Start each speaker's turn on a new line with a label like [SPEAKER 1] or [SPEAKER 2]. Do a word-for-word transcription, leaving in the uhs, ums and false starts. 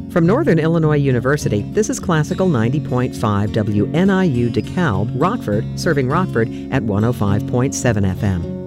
[SPEAKER 1] From Northern Illinois University, this is Classical ninety point five W N I U DeKalb, Rockford, serving Rockford at one oh five point seven F M.